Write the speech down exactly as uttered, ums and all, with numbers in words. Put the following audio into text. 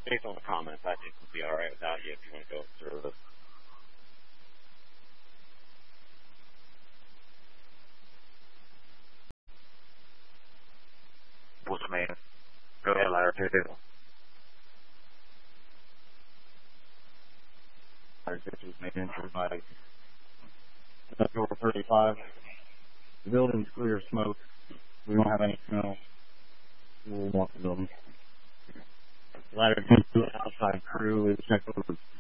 based on the comments, I think we'll be all right without you if you want to go through it. What's the man? Go ahead, ladder two. Ladder six was made entry by door thirty-five. The building's clear of smoke. We don't have any smell. We'll walk the building. Ladder two outside crew is checked over